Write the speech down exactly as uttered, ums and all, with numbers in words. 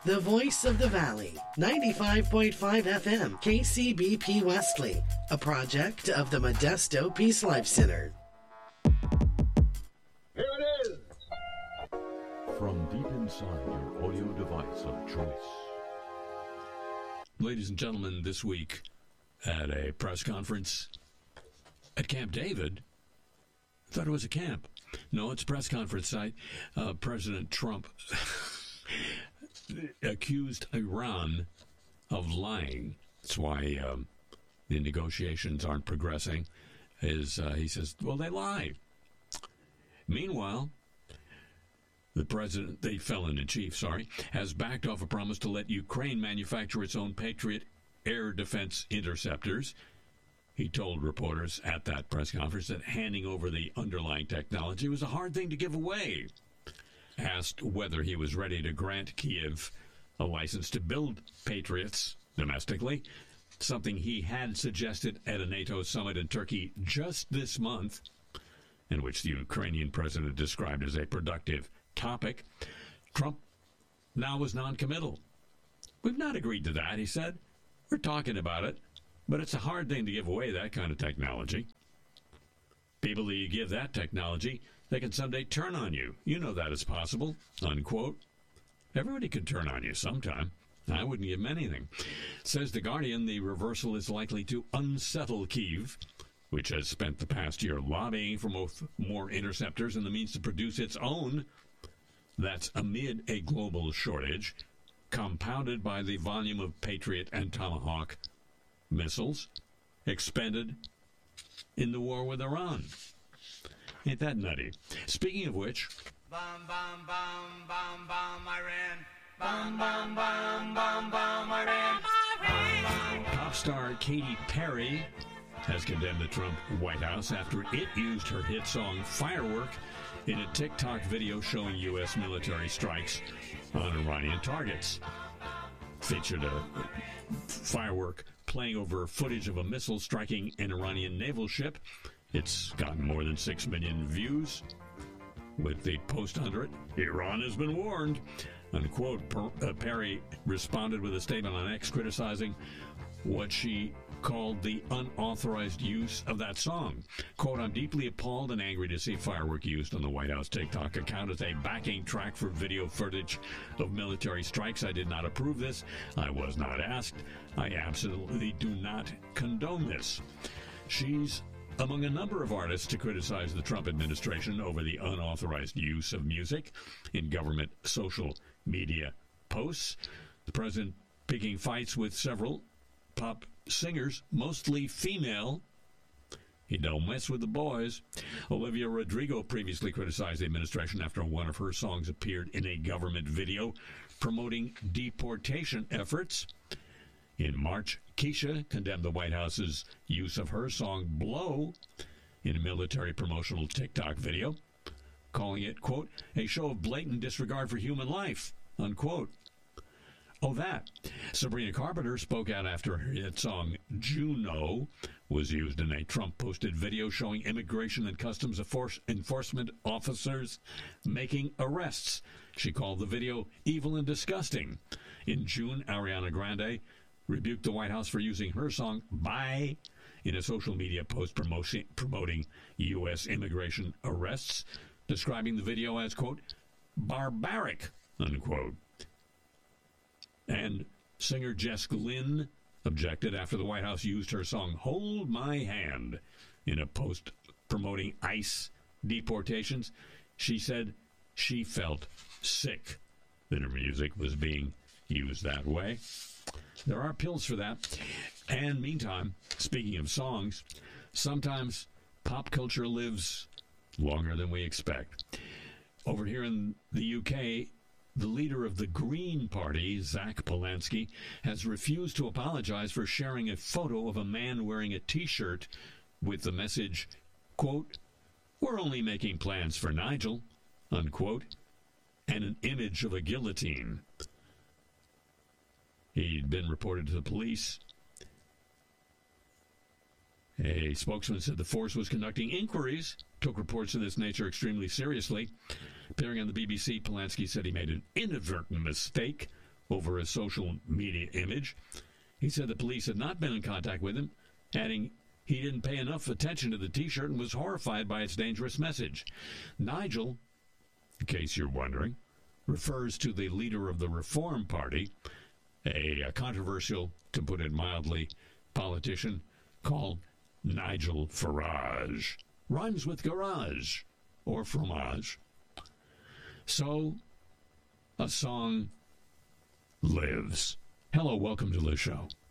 The voice of the valley, ninety-five point five F M, K C B P Wesley, a project of the Modesto Peace Life Center. Here it is! From deep inside your audio device of choice. Ladies and gentlemen, this week at a press conference at Camp David, I thought it was a camp. No, it's a press conference site. Uh, President Trump accused Iran of lying. That's why um, the negotiations aren't progressing. Is uh, he says, well, they lie. Meanwhile, the president, the felon-in-chief, sorry, has backed off a promise to let Ukraine manufacture its own Patriot air defense interceptors. He told reporters at that press conference that handing over the underlying technology was a hard thing to give away. Asked whether he was ready to grant Kiev a license to build Patriots domestically, something he had suggested at a NATO summit in Turkey just this month, in which the Ukrainian president described as a productive topic, Trump now was noncommittal. We've not agreed to that, he said. We're talking about it, but it's a hard thing to give away, that kind of technology. People that you give that technology, they can someday turn on you. You know that is possible, unquote. Everybody can turn on you sometime. I wouldn't give them anything. Says The Guardian, the reversal is likely to unsettle Kyiv, which has spent the past year lobbying for more interceptors and the means to produce its own. That's amid a global shortage, compounded by the volume of Patriot and Tomahawk missiles expended in the war with Iran. Ain't that nutty? Speaking of which, Bum, bum, bum, bum, bum, Iran. Bum, bum, bum, bum, bum, Iran. Iran. Pop star Katy Perry has condemned the Trump White House after it used her hit song Firework in a TikTok video showing U S military strikes on Iranian targets. Featured a firework playing over footage of a missile striking an Iranian naval ship. It's gotten more than six million views. With the post under it, Iran has been warned. Unquote. Per, uh, Perry responded with a statement on X criticizing what she called the unauthorized use of that song. Quote, I'm deeply appalled and angry to see firework used on the White House TikTok account as a backing track for video footage of military strikes. I did not approve this. I was not asked. I absolutely do not condone this. She's among a number of artists to criticize the Trump administration over the unauthorized use of music in government social media posts. The president picking fights with several pop singers, mostly female. He don't mess with the boys. Olivia Rodrigo previously criticized the administration after one of her songs appeared in a government video promoting deportation efforts. In March, Keisha condemned the White House's use of her song Blow in a military promotional TikTok video, calling it, quote, a show of blatant disregard for human life, unquote. Oh, that. Sabrina Carpenter spoke out after her hit song Juno was used in a Trump-posted video showing immigration and customs enforcement officers making arrests. She called the video evil and disgusting. In June, Ariana Grande rebuked the White House for using her song Bye in a social media post promotion, promoting U S immigration arrests, describing the video as, quote, barbaric, unquote. And singer Jess Glynn objected after the White House used her song Hold My Hand in a post promoting ICE deportations. She said she felt sick that her music was being used that way. There are pills for that. And meantime, speaking of songs, sometimes pop culture lives longer than we expect. Over here in the U K, the leader of the Green Party, Zach Polanski, has refused to apologize for sharing a photo of a man wearing a T-shirt with the message, quote, we're only making plans for Nigel, unquote, and an image of a guillotine. He'd been reported to the police. A spokesman said the force was conducting inquiries, took reports of this nature extremely seriously. Appearing on the B B C, Polanski said he made an inadvertent mistake over a social media image. He said the police had not been in contact with him, adding he didn't pay enough attention to the T-shirt and was horrified by its dangerous message. Nigel, in case you're wondering, refers to the leader of the Reform Party, a, a controversial, to put it mildly, politician called Nigel Farage. Rhymes with garage or fromage. So, a song lives. Hello, welcome to the show.